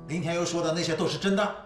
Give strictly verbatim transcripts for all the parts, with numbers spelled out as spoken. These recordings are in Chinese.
林天佑说的那些都是真的？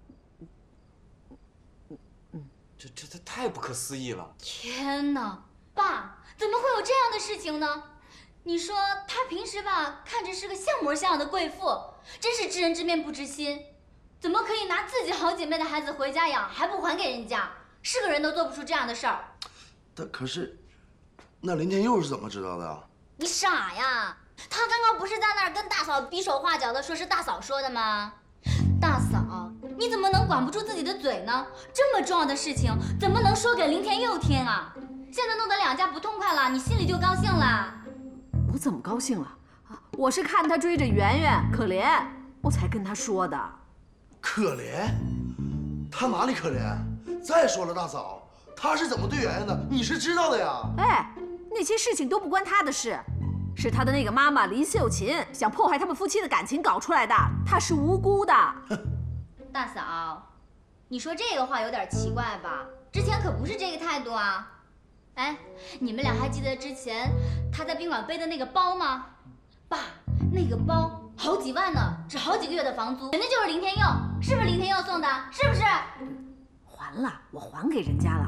这这这太不可思议了！ 天哪，爸，怎么会有这样的事情呢？你说她平时吧，看着是个像模像样的贵妇，真是知人知面不知心，怎么可以拿自己好姐妹的孩子回家养，还不还给人家？是个人都做不出这样的事儿。 但可是，那林天佑是怎么知道的啊？ 你傻呀！他刚刚不是在那儿跟大嫂比手画脚的，说是大嫂说的吗？大嫂，你怎么能管不住自己的嘴呢？这么重要的事情，怎么能说给林天佑听啊？现在弄得两家不痛快了，你心里就高兴了？ 我怎么高兴了？啊，我是看他追着圆圆可怜，我才跟他说的。 可怜？他哪里可怜？再说了，大嫂，他是怎么对圆圆的，你是知道的呀。 哎，那些事情都不关他的事。是他的那个妈妈林秀琴想破坏他们夫妻的感情搞出来的，他是无辜的。 大嫂，你说这个话有点奇怪吧？之前可不是这个态度啊。哎，你们俩还记得之前他在宾馆背的那个包吗？爸，那个包好几万呢，只好几个月的房租，人家就是林天佑，是不是林天佑送的？是不是？ 还了，我还给人家了。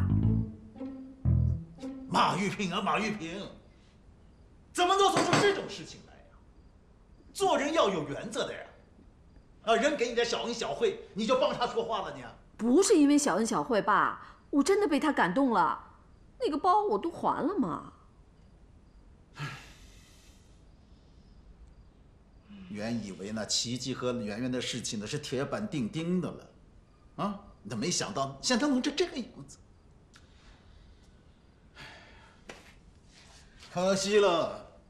马玉萍啊，马玉萍！怎么能做出这种事情来呀？做人要有原则的呀！啊，人给你点小恩小惠，你就帮他说话了你？ 不是因为小恩小惠，爸，我真的被他感动了。那个包我都还了嘛。 原以为那琪琪和圆圆的事情呢是铁板钉钉的了，啊，那没想到现在弄成这个样子，可惜了。